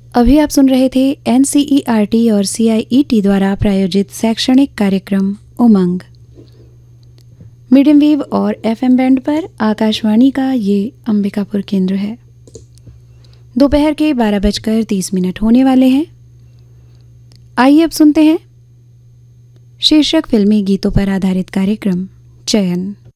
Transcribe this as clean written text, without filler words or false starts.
अभी आप सुन रहे थे NCERT और CIET द्वारा प्रायोजित शैक्षणिक कार्यक्रम उमंग, मीडियम वेव और FM बैंड पर आकाशवाणी का ये अंबिकापुर केंद्र है। दोपहर के 12:30 होने वाले हैं। आइए अब सुनते हैं शीर्षक फिल्मी गीतों पर आधारित कार्यक्रम चयन।